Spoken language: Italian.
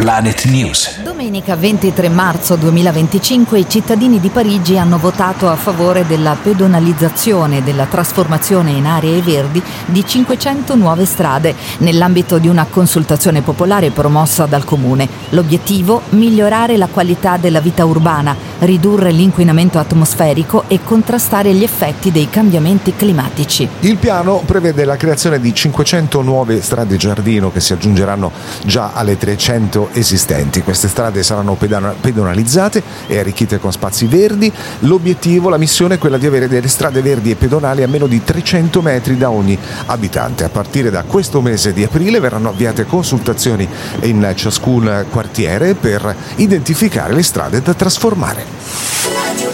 Planet News. Domenica 23 marzo 2025 i cittadini di Parigi hanno votato a favore della pedonalizzazione e della trasformazione in aree verdi di 500 nuove strade nell'ambito di una consultazione popolare promossa dal Comune. L'obiettivo? Migliorare la qualità della vita urbana, ridurre l'inquinamento atmosferico e contrastare gli effetti dei cambiamenti climatici. Il piano prevede la creazione di 500 nuove strade giardino che si aggiungeranno già alle 300 esistenti. Queste strade saranno pedonalizzate e arricchite con spazi verdi. L'obiettivo, la missione è quella di avere delle strade verdi e pedonali a meno di 300 metri da ogni abitante. A partire da questo mese di aprile verranno avviate consultazioni in ciascun quartiere per identificare le strade da trasformare.